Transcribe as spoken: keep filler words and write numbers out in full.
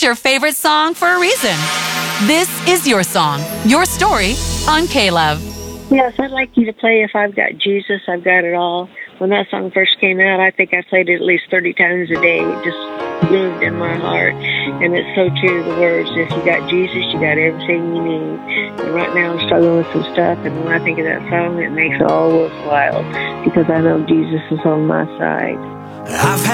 It's your favorite song for a reason. This is your song, your story on K-Love. Yes, I'd like you to play If I've Got Jesus, I've Got It All. When that song first came out, I think I played it at least thirty times a day. It just moved in my heart. And it's so true to the words. If you got Jesus, you got everything you need. And right now I'm struggling with some stuff. And when I think of that song, it makes it all worthwhile. Because I know Jesus is on my side. I've